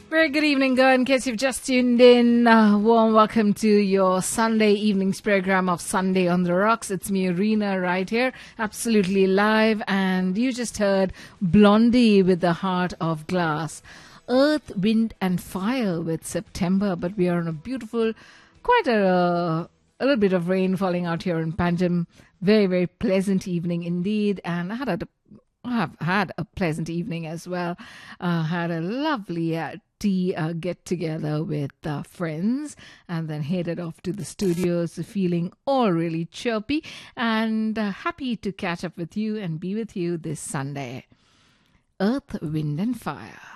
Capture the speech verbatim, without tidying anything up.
Very good evening, girl. In case you've just tuned in, uh, warm welcome to your Sunday evenings program of Sunday on the Rocks. It's me, Arena, right here, absolutely live. And you just heard Blondie with the Heart of Glass. Earth, Wind and Fire with September. But we are on a beautiful, quite a, uh, a little bit of rain falling out here in Panjim. Very, very pleasant evening indeed. And I had a I've had a pleasant evening as well. Uh, had a lovely uh, tea uh, get together with uh, friends and then headed off to the studios, feeling all really chirpy and uh, happy to catch up with you and be with you this Sunday. Earth, Wind and Fire.